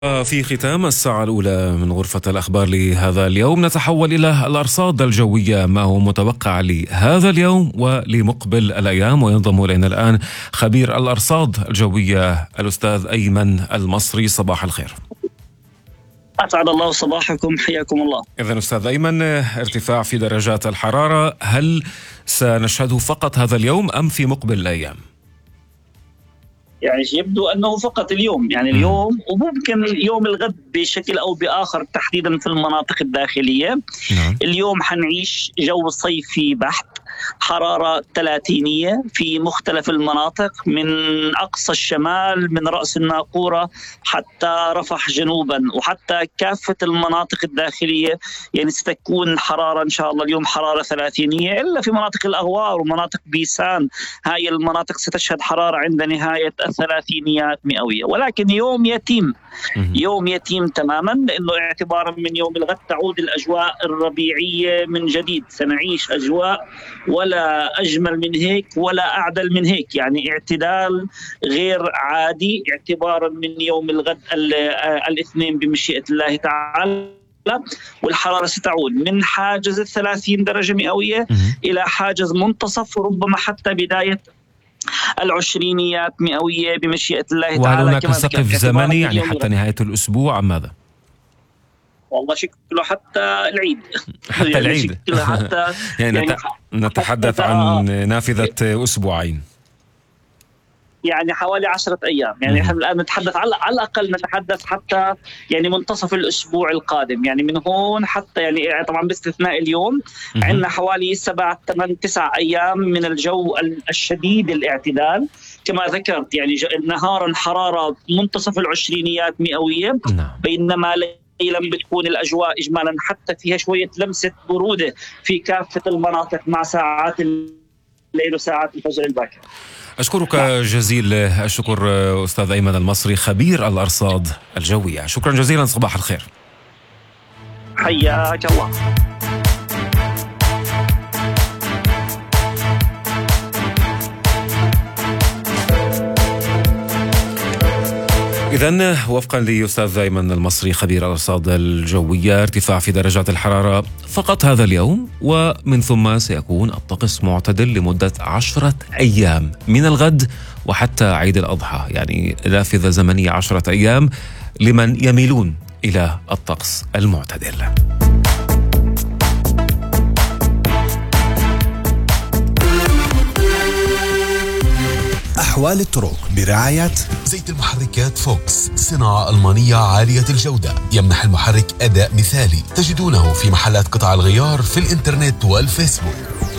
في ختام الساعة الأولى من غرفة الأخبار لهذا اليوم نتحول إلى الأرصاد الجوية، ما هو متوقع لهذا اليوم ولمقبل الأيام. وينضم إلينا الآن خبير الأرصاد الجوية الأستاذ أيمن المصري. صباح الخير. أسعد الله صباحكم، حياكم الله. إذن أستاذ أيمن، ارتفاع في درجات الحرارة، هل سنشهده فقط هذا اليوم أم في مقبل الأيام؟ يعني يبدو أنه فقط اليوم، يعني اليوم وممكن يوم الغد بشكل أو بآخر، تحديدا في المناطق الداخلية. اليوم حنعيش جو صيفي بحت، حرارة 30 في مختلف المناطق، من أقصى الشمال من رأس الناقورة حتى رفح جنوبا، وحتى كافة المناطق الداخلية. يعني ستكون حرارة إن شاء الله اليوم حرارة 30، إلا في مناطق الأغوار ومناطق بيسان. هاي المناطق ستشهد حرارة عند نهاية 30 مئوية. ولكن يوم يتيم تماما، لأنه اعتبارا من يوم الغد تعود الأجواء الربيعية من جديد. سنعيش أجواء ولا أجمل من هيك ولا أعدل من هيك، يعني اعتدال غير عادي اعتبارا من يوم الغد الاثنين بمشيئة الله تعالى. والحرارة ستعود من حاجز 30 درجة مئوية إلى حاجز منتصف، وربما حتى بداية 20 مئوية بمشيئة الله تعالى. وهل هناك سقف زمني يعني حتى نهاية الأسبوع أم ماذا؟ والله شكله حتى العيد. حتى العيد حتى يعني نتحدث عن نافذة أسبوعين، يعني حوالي 10 أيام. يعني احنا الآن نتحدث على الأقل، نتحدث حتى يعني منتصف الأسبوع القادم. يعني من هون حتى يعني طبعا باستثناء اليوم عندنا حوالي 7 8 9 أيام من الجو الشديد الاعتدال كما ذكرت. يعني نهارا حرارة منتصف 20 مئوية، بينما ليلا بتكون الأجواء إجمالا حتى فيها شوية لمسة برودة في كافة المناطق مع ساعات الليل وساعات الفجر الباكر. أشكرك جزيل الشكر أستاذ أيمن المصري خبير الأرصاد الجوية. شكرا جزيلا، صباح الخير. حياك الله. إذن وفقا لأستاذ أيمن المصري خبير الأرصاد الجوية، ارتفاع في درجات الحرارة فقط هذا اليوم، ومن ثم سيكون الطقس معتدل لمدة 10 أيام من الغد وحتى عيد الأضحى. يعني نافذة زمنية 10 أيام لمن يميلون إلى الطقس المعتدل. أحوال الطرق برعاية زيت المحركات فوكس، صناعة ألمانية عالية الجودة، يمنح المحرك أداء مثالي. تجدونه في محلات قطع الغيار في الإنترنت والفيسبوك.